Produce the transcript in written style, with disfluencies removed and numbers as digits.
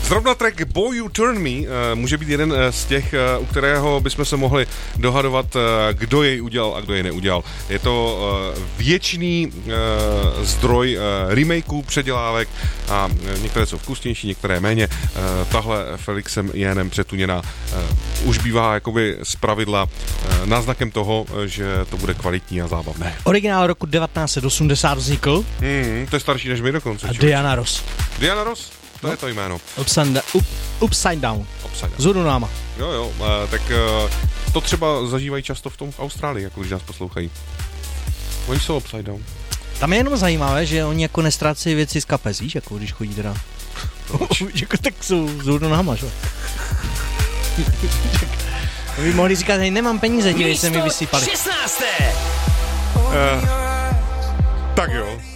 Zrovna track Boy You Turn Me může být jeden z těch, u kterého bychom se mohli dohadovat, kdo jej udělal a kdo jej neudělal. Je to věčný zdroj remakeů, předělávek a některé jsou vkusnější, některé méně. Tahle Felixem Jenem přetuněná už bývá jakoby zpravidla náznakem toho, že to bude kvalitní a zábavné. Originál roku 1980 vznikl. To je starší než my dokonce. A Diana Ross. Diana Ross? To je to jméno. Upside Down. Zhodu náma. Jo, tak to třeba zažívají často v Austrálii, jako když nás poslouchají. Oni jsou Upside Down. Tam je jenom zajímavé, že oni jako nestrácejí věci z kapes, víš, jako když chodí teda. Jako tak jsou zhodu náma, že? Vy mohli říkat, hej, nemám peníze, dívej se mi vysypali. 16. Tak jo.